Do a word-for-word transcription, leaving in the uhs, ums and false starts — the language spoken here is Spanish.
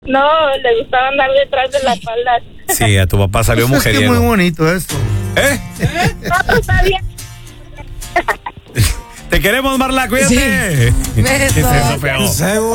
No, le gustaba andar detrás de las faldas. Sí, a tu papá salió Eso es que es mujeriego. muy bonito eso. ¿Eh? No, está bien. Te queremos, Marla, cuídate. Sí. ¿Qué es eso, feo?